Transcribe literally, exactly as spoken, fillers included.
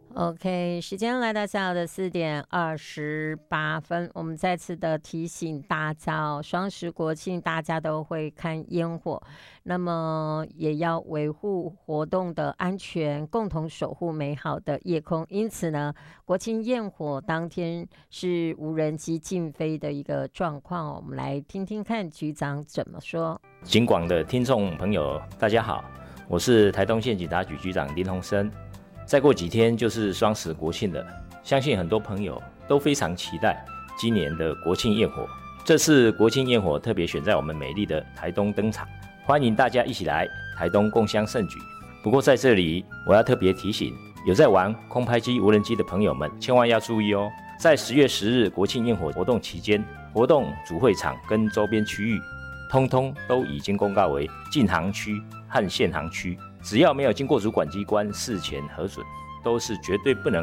OK， 时间来到下午的四点二十八分，我们再次的提醒大家哦，双十国庆大家都会看烟火，那么也要维护活动的安全，共同守护美好的夜空。因此呢，国庆焰火当天是无人机禁飞的一个状况，我们来听听看局长怎么说。 警广的听众朋友，大家好，我是台东县警察局局长林鸿生。再过几天就是双十国庆了，相信很多朋友都非常期待今年的国庆焰火。这次国庆焰火特别选在我们美丽的台东登场，欢迎大家一起来台东共襄盛举。不过在这里我要特别提醒，有在玩空拍机、无人机的朋友们，千万要注意哦。在十月十日国庆焰火活动期间，活动主会场跟周边区域通通都已经公告为禁航区和限航区，只要没有经过主管机关事前核准，都是绝对不能